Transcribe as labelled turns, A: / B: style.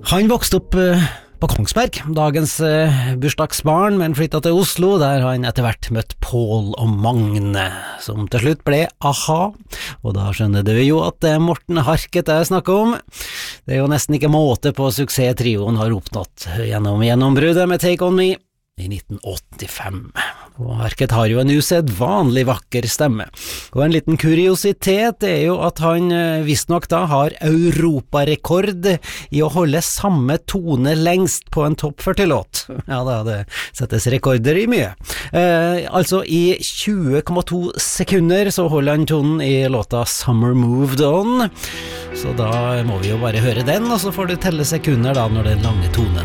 A: Han vokste opp på Kongsberg, dagens bursdagsbarn, men flyttet til Oslo, der han etter hvert møtt Paul og Magne, som til slutt ble A-ha, og da skjønner du jo at det er Morten Harket jeg snakker om. Det er jo nesten ikke måte på suksess trioen har oppnådd gjennom gjennombruddet med Take On Me i 1985. Og Harket har jo en usedvanlig vakker stemme. Og en liten kuriositet er jo at han visstnok da har europarekord i å holde samme tone lengst på en topp 40-låt. Ja da, det settes rekorder i mye. Altså i 20,2 sekunder så holder han tonen i låta Summer Moved On. Så da må vi jo bare høre den, og så får du telle sekunder da når den lange tonen